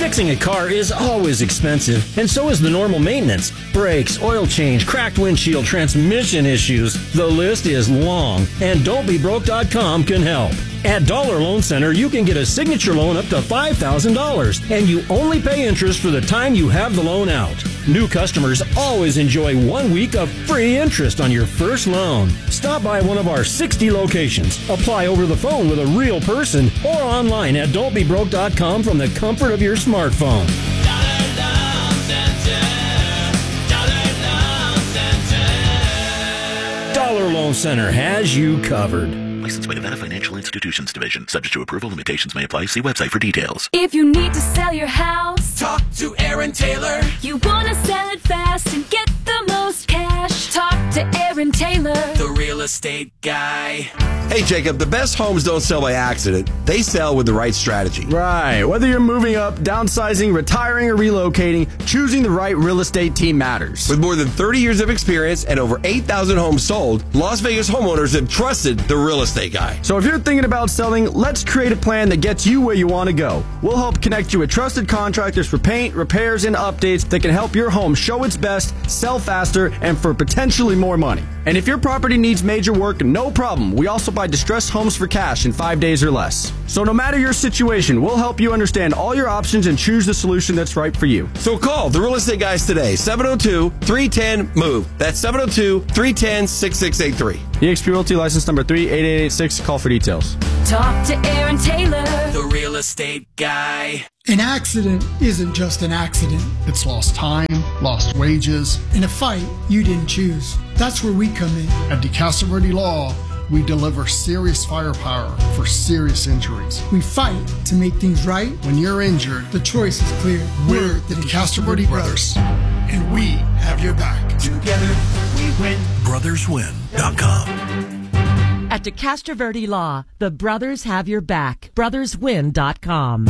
Fixing a car is always expensive, and so is the normal maintenance. Brakes, oil change, cracked windshield, transmission issues. The list is long, and Don'tBeBroke.com can help. At Dollar Loan Center, you can get a signature loan up to $5,000, and you only pay interest for the time you have the loan out. New customers always enjoy 1 week of free interest on your first loan. Stop by one of our 60 locations. Apply over the phone with a real person or online at Don'tBeBroke.com from the comfort of your smartphone. Dollar Loan Center has you covered. Licensed by Nevada Financial Institutions Division. Subject to approval. Limitations may apply. See website for details. If you need to sell your house, talk to Aaron Taylor. You want to sell it fast and get the most cash, talk to Aaron Taylor, the real estate guy. Hey, Jacob, the best homes don't sell by accident. They sell with the right strategy. Right. Whether you're moving up, downsizing, retiring, or relocating, choosing the right real estate team matters. With more than 30 years of experience and over 8,000 homes sold, Las Vegas homeowners have trusted the real estate guy. So if you're thinking about selling, let's create a plan that gets you where you want to go. We'll help connect you with trusted contractors for paint, repairs, and updates that can help your home show its best, sell faster, and for potentially more money. And if your property needs major work, no problem. We also buy distressed homes for cash in 5 days or less. So no matter your situation, we'll help you understand all your options and choose the solution that's right for you. So call the real estate guys today, 702-310-MOVE. That's 702-310-6683. eXp Realty license number 38886. Call for details. talk to Aaron Taylor, the real estate guy. An accident isn't just an accident. It's lost time, lost wages, and a fight you didn't choose. That's where we come in. At DeCastro Law, we deliver serious firepower for serious injuries. We fight to make things right. When you're injured, the choice is clear. We're the DeCastro brothers, and we have your back. Together, we win. BrothersWin.com. At DeCastro Law, the brothers have your back. BrothersWin.com.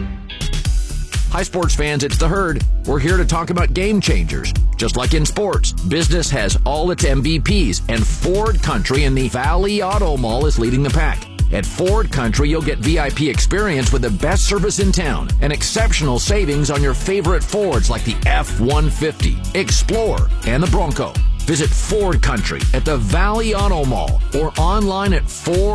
Hi, sports fans, it's The Herd. We're here to talk about game changers. Just like in sports, business has all its MVPs, and Ford Country in the Valley Auto Mall is leading the pack. At Ford Country, you'll get VIP experience with the best service in town and exceptional savings on your favorite Fords like the F-150, Explorer, and the Bronco. Visit Ford Country at the Valley Auto Mall or online at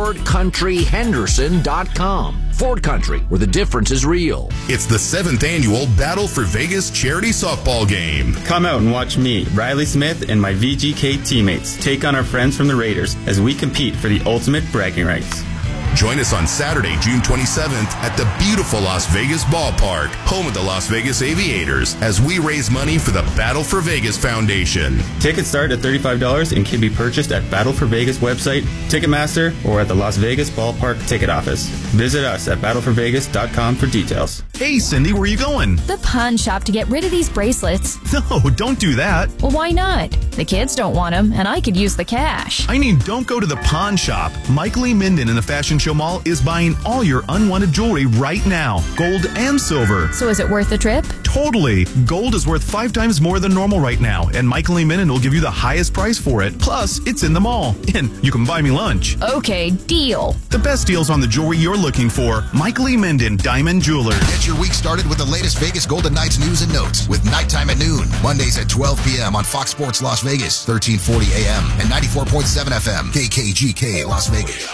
FordCountryHenderson.com. Ford Country, where the difference is real. It's the 7th annual Battle for Vegas charity softball game. Come out and watch me, Riley Smith, and my VGK teammates take on our friends from the Raiders as we compete for the ultimate bragging rights. Join us on Saturday, June 27th at the beautiful Las Vegas Ballpark, home of the Las Vegas Aviators, as we raise money for the Battle for Vegas Foundation. Tickets start at $35 and can be purchased at Battle for Vegas website, Ticketmaster, or at the Las Vegas Ballpark ticket office. Visit us at battleforvegas.com for details. Hey, Cindy, where are you going? The pawn shop to get rid of these bracelets. No, don't do that. Well, why not? The kids don't want them, and I could use the cash. I mean, don't go to the pawn shop. Michael E. Minden in the Fashion Show Mall is buying all your unwanted jewelry right now, gold and silver. So is it worth the trip? Totally. Gold is worth 5 times more than normal right now, and Michael E. Minden will give you the highest price for it. Plus, it's in the mall, and you can buy me lunch. Okay, deal. The best deals on the jewelry you're looking for. Michael E. Minden, Diamond Jeweler. Get your week started with the latest Vegas Golden Knights news and notes with Nighttime at Noon, Mondays at 12 p.m. on Fox Sports Las Vegas, 1340 a.m. and 94.7 FM, KKGK Las Vegas.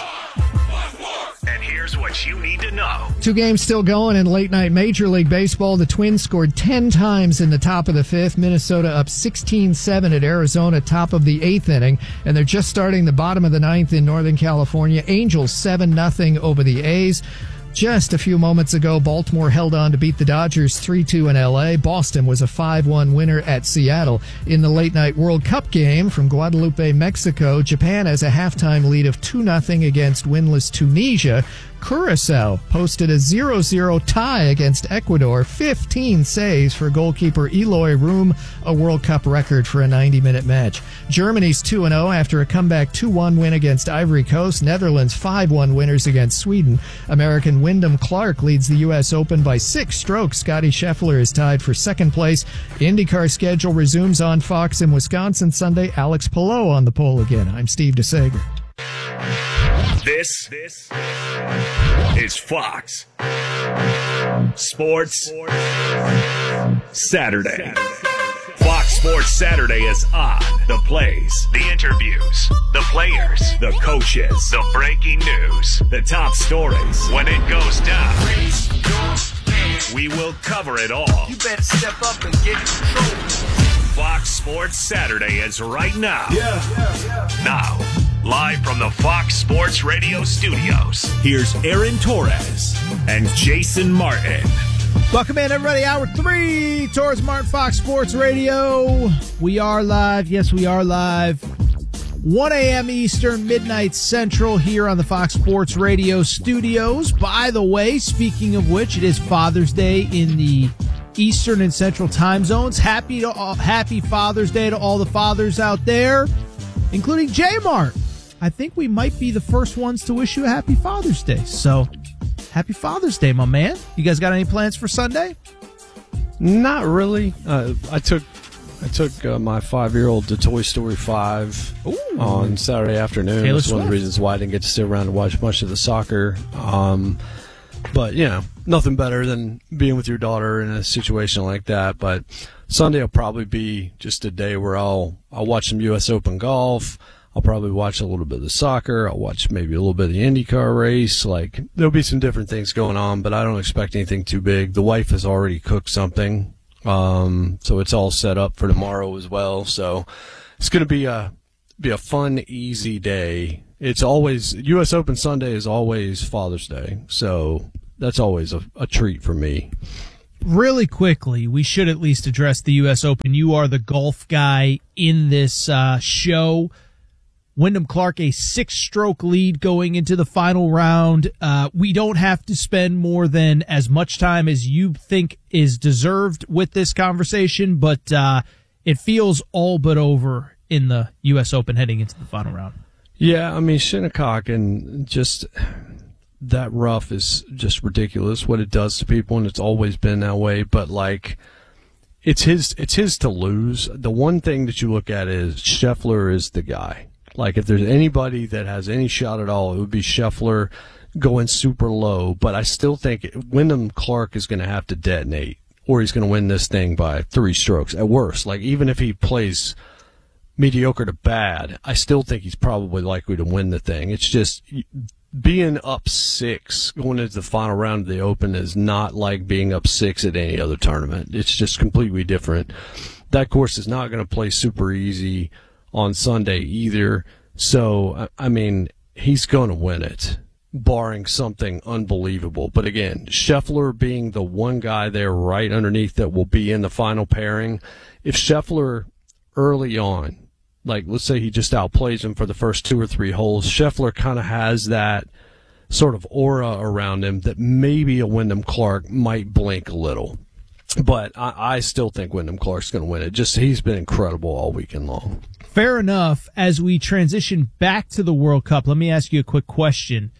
And here's what you need to know. 2 games still going in late night Major League Baseball. The Twins scored 10 times in the top of the 5th. Minnesota up 16-7 at Arizona, top of the 8th inning. And they're just starting the bottom of the 9th in Northern California. Angels 7-0 over the A's. Just a few moments ago, Baltimore held on to beat the Dodgers 3-2 in L.A. Boston was a 5-1 winner at Seattle. In the late-night World Cup game from Guadalupe, Mexico, Japan has a halftime lead of 2-0 against winless Tunisia. Curacao posted a 0-0 tie against Ecuador, 15 saves for goalkeeper Eloy Room, a World Cup record for a 90-minute match. Germany's 2-0 after a comeback 2-1 win against Ivory Coast. Netherlands 5-1 winners against Sweden. American Wyndham Clark leads the U.S. Open by 6 strokes. Scotty Scheffler is tied for second place. IndyCar schedule resumes on Fox in Wisconsin Sunday. Alex Palou on the pole again. I'm Steve DeSager. This is Fox. Sports Saturday. Fox Sports Saturday is on. The plays, the interviews, the players, the coaches, the breaking news, the top stories. When it goes down, we will cover it all. You better step up and get in control. Fox Sports Saturday is right now. Now, live from the Fox Sports Radio studios, here's Aaron Torres and Jason Martin. Welcome in, everybody. Hour 3, Torres Martin, Fox Sports Radio. We are live. Yes, we are live. 1 a.m. Eastern, midnight Central here on the Fox Sports Radio studios. By the way, speaking of which, it is Father's Day in the Eastern and Central time zones. Happy Father's Day to all the fathers out there, including J-Mart. I think we might be the first ones to wish you a happy Father's Day. So, happy Father's Day, my man. You guys got any plans for Sunday? Not really. I took my 5-year-old to Toy Story 5 on Saturday afternoon. That's one of the reasons why I didn't get to sit around and watch much of the soccer. But, you know, nothing better than being with your daughter in a situation like that. But Sunday will probably be just a day where I'll watch some U.S. Open golf. I'll probably watch a little bit of the soccer. I'll watch maybe a little bit of the IndyCar race. Like, there'll be some different things going on, but I don't expect anything too big. The wife has already cooked something, so it's all set up for tomorrow as well. So it's going to be a fun, easy day. It's always U.S. Open Sunday is always Father's Day, so that's always a treat for me. Really quickly, we should at least address the U.S. Open. You are the golf guy in this show. Wyndham Clark, a 6-stroke lead going into the final round. We don't have to spend more than as much time as you think is deserved with this conversation, but it feels all but over in the U.S. Open heading into the final round. Yeah, I mean, Shinnecock and just that rough is just ridiculous what it does to people, and it's always been that way. But, like, it's his to lose. The one thing that you look at is Scheffler is the guy. Like, if there's anybody that has any shot at all, it would be Scheffler going super low. But I still think Wyndham Clark is going to have to detonate, or he's going to win this thing by 3 strokes at worst. Like, even if he plays mediocre to bad, I still think he's probably likely to win the thing. It's just being up 6 going into the final round of the Open is not like being up 6 at any other tournament. It's just completely different. That course is not going to play super easy on Sunday either. So, I mean, he's going to win it, barring something unbelievable. But again, Scheffler being the one guy there right underneath that will be in the final pairing, if Scheffler early on, like let's say he just outplays him for the first 2 or 3 holes, Scheffler kind of has that sort of aura around him that maybe a Wyndham Clark might blink a little. But I still think Wyndham Clark's going to win it. Just he's been incredible all weekend long. Fair enough. As we transition back to the World Cup, let me ask you a quick question.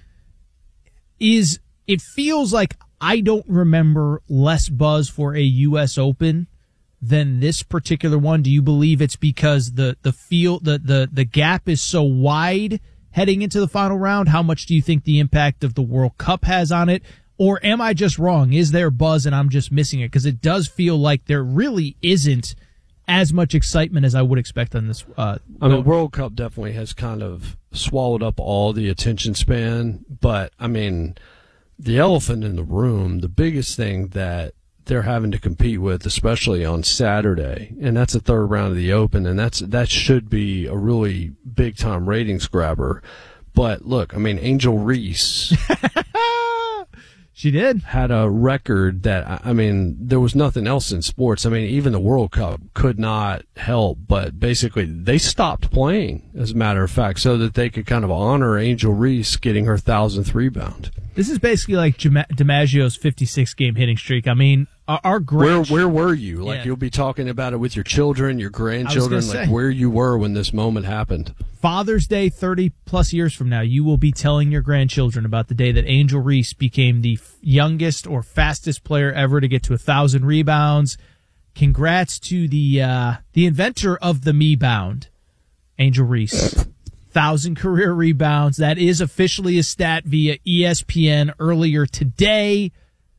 It feels like I don't remember less buzz for a U.S. Open than this particular one. Do you believe it's because the gap is so wide heading into the final round? How much do you think the impact of the World Cup has on it? Or am I just wrong? Is there buzz and I'm just missing it? Because it does feel like there really isn't as much excitement as I would expect on this. I mean, World Cup definitely has kind of swallowed up all the attention span. But, I mean, the elephant in the room, the biggest thing that they're having to compete with, especially on Saturday, and that's the 3rd round of the Open, and that should be a really big-time ratings grabber. But, look, I mean, Angel Reese... She did. Had a record that, I mean, there was nothing else in sports. I mean, even the World Cup could not help, but basically they stopped playing, as a matter of fact, so that they could kind of honor Angel Reese getting her 1,000th rebound. This is basically like DiMaggio's 56-game hitting streak. I mean, our where were you? Like, you'll be talking about it with your children, your grandchildren, like where you were when this moment happened. Father's Day 30-plus years from now, you will be telling your grandchildren about the day that Angel Reese became the youngest or fastest player ever to get to 1,000 rebounds. Congrats to the inventor of the Me-Bound, Angel Reese. 1,000 career rebounds. That is officially a stat via ESPN earlier today.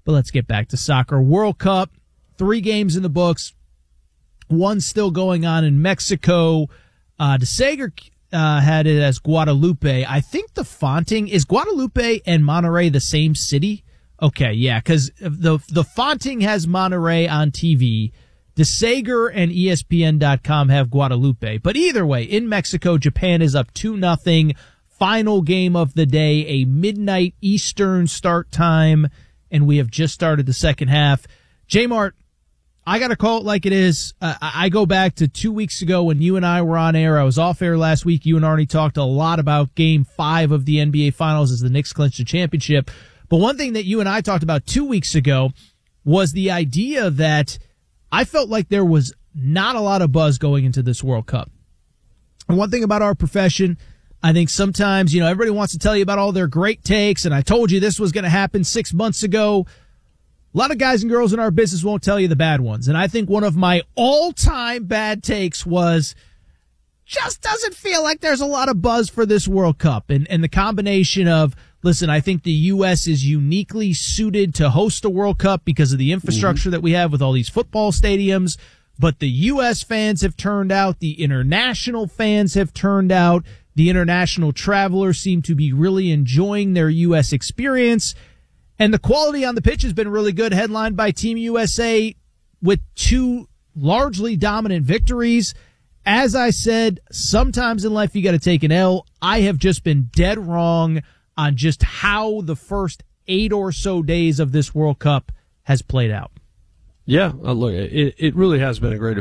But let's get back to soccer. World Cup, 3 games in the books. One still going on in Mexico. De Seger had it as Guadalupe. I think the fonting, is Guadalupe and Monterrey the same city? Okay, yeah, because the fonting has Monterrey on TV. De Seger and ESPN.com have Guadalupe. But either way, in Mexico, Japan is up 2-0. Final game of the day, a midnight Eastern start time, and we have just started the second half. J-Mart, I got to call it like it is. I go back to 2 weeks ago when you and I were on air. I was off air last week. You and Arnie talked a lot about Game 5 of the NBA Finals as the Knicks clinched the championship. But one thing that you and I talked about 2 weeks ago was the idea that I felt like there was not a lot of buzz going into this World Cup. And one thing about our profession, I think sometimes, everybody wants to tell you about all their great takes, and I told you this was going to happen 6 months ago. A lot of guys and girls in our business won't tell you the bad ones. And I think one of my all-time bad takes was, just doesn't feel like there's a lot of buzz for this World Cup. And the combination of, listen, I think the U.S. is uniquely suited to host a World Cup because of the infrastructure that we have with all these football stadiums. But the U.S. fans have turned out. The international fans have turned out. The international travelers seem to be really enjoying their U.S. experience. And the quality on the pitch has been really good, headlined by Team USA with 2 largely dominant victories. As I said, sometimes in life you got to take an L. I have just been dead wrong on just how the first 8 or so days of this World Cup has played out. Yeah, look, it really has been a great